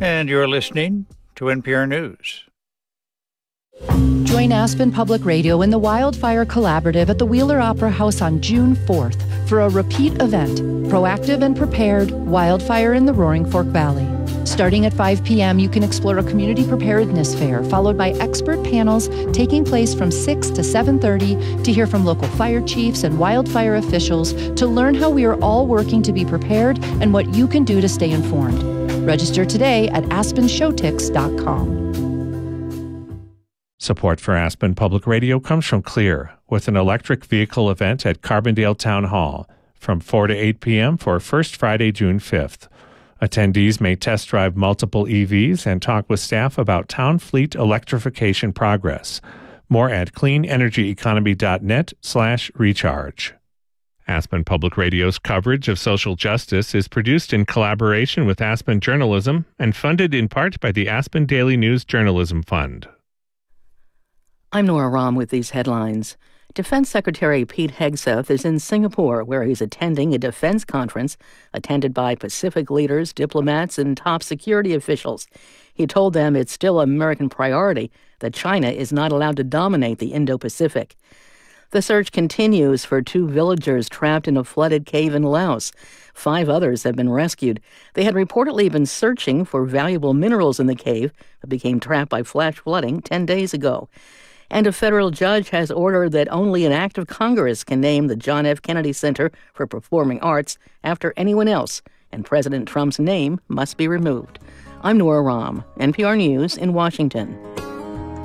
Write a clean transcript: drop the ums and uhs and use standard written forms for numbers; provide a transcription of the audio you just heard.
And you're listening to NPR News. Join Aspen Public Radio and the Wildfire Collaborative at the Wheeler Opera House on June 4th for a repeat event, Proactive and Prepared, Wildfire in the Roaring Fork Valley. Starting at 5 p.m., you can explore a community preparedness fair, followed by expert panels taking place from 6 to 7:30 to hear from local fire chiefs and wildfire officials to learn how we are all working to be prepared and what you can do to stay informed. Register today at aspenshowtix.com. Support for Aspen Public Radio comes from Clear, with an electric vehicle event at Carbondale Town Hall from 4 to 8 p.m. for First Friday, June 5th. Attendees may test drive multiple EVs and talk with staff about town fleet electrification progress. More at cleanenergyeconomy.net/recharge. Aspen Public Radio's coverage of social justice is produced in collaboration with Aspen Journalism and funded in part by the Aspen Daily News Journalism Fund. I'm Nora Rahm with these headlines. Defense Secretary Pete Hegseth is in Singapore, where he's attending a defense conference attended by Pacific leaders, diplomats, and top security officials. He told them it's still an American priority that China is not allowed to dominate the Indo-Pacific. The search continues for 2 villagers trapped in a flooded cave in Laos. 5 others have been rescued. They had reportedly been searching for valuable minerals in the cave but became trapped by flash flooding 10 days ago. And a federal judge has ordered that only an act of Congress can name the John F. Kennedy Center for Performing Arts after anyone else, and President Trump's name must be removed. I'm Nora Rahm, NPR News in Washington.